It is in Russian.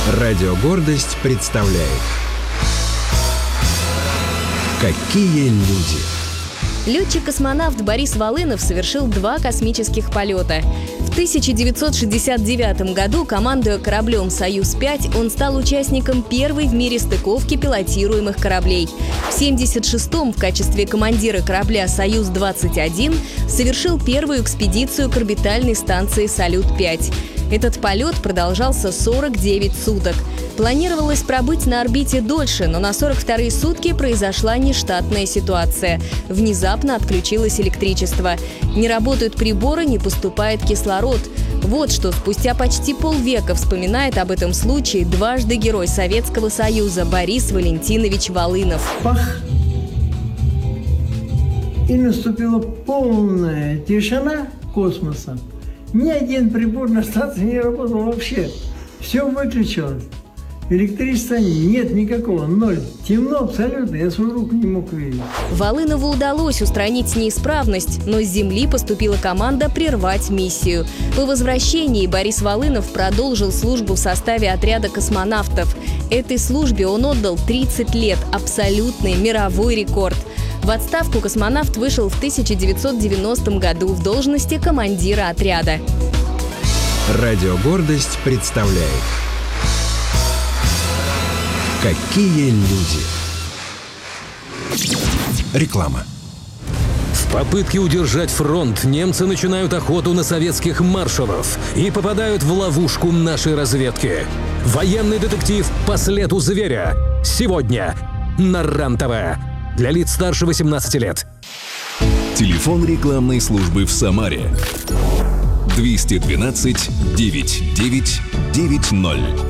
Радио «Гордость» представляет «Какие люди». Летчик-космонавт Борис Волынов совершил 2 космических полета. В 1969 году, командуя кораблем «Союз-5», он стал участником первой в мире стыковки пилотируемых кораблей. В 1976-м в качестве командира корабля «Союз-21» совершил первую экспедицию к орбитальной станции «Салют-5». Этот полет продолжался 49 суток. Планировалось пробыть на орбите дольше, но на 42-е сутки произошла нештатная ситуация. Внезапно отключилось электричество. Не работают приборы, не поступает кислород. Вот что спустя почти полвека вспоминает об этом случае дважды Герой Советского Союза Борис Валентинович Волынов. Пах! И наступила полная тишина космоса. Ни один прибор на станции не работал вообще. Все выключилось. Электричества нет никакого, ноль. Темно абсолютно, я свою руку не мог видеть. Волынову удалось устранить неисправность, но с Земли поступила команда прервать миссию. По возвращении Борис Волынов продолжил службу в составе отряда космонавтов. Этой службе он отдал 30 лет, абсолютный мировой рекорд. В отставку космонавт вышел в 1990 году в должности командира отряда. Радио «Гордость» представляет «Какие люди». Реклама. В попытке удержать фронт немцы начинают охоту на советских маршалов и попадают в ловушку нашей разведки. Военный детектив «По следу зверя» сегодня на РЕН-ТВ. Для лиц старше 18 лет. Телефон рекламной службы в Самаре 212 9990.